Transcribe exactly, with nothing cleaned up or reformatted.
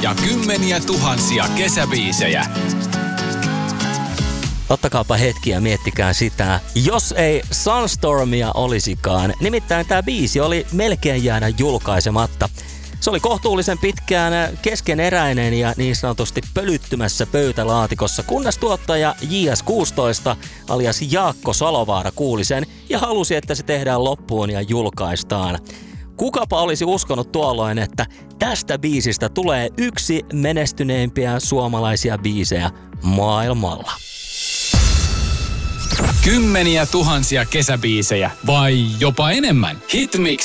ja kymmeniä tuhansia kesäbiisejä. Ottakaapa hetki ja miettikää sitä, jos ei Sunstormia olisikaan. Nimittäin tämä biisi oli melkein jäädä julkaisematta. Se oli kohtuullisen pitkään keskeneräinen ja niin sanotusti pölyttymässä pöytälaatikossa, kunnes tuottaja J S kuusitoista alias Jaakko Salovaara kuuli sen ja halusi, että se tehdään loppuun ja julkaistaan. Kukapa olisi uskonut tuolloin, että tästä biisistä tulee yksi menestyneimpiä suomalaisia biisejä maailmalla. Kymmeniä tuhansia kesäbiisejä vai jopa enemmän. Hitmix